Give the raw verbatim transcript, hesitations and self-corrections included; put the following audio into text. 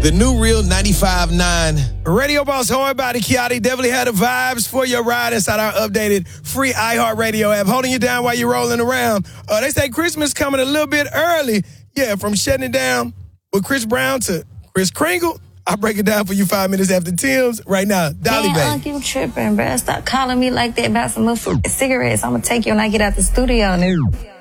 The new Real ninety-five point nine. Radio Boss Hard Body Kiati definitely had the vibes for your ride inside our updated free iHeartRadio app. Holding you down while you're rolling around. Uh, they say Christmas coming a little bit early. Yeah, from shutting it down with Chris Brown to Chris Kringle. I'll break it down for you five minutes after Tim's. Right now, Dolly Man, Bay. Unc, you tripping, bruh. Stop calling me like that about some motherfucking cigarettes. I'm going to take you when I get out the studio, nigga.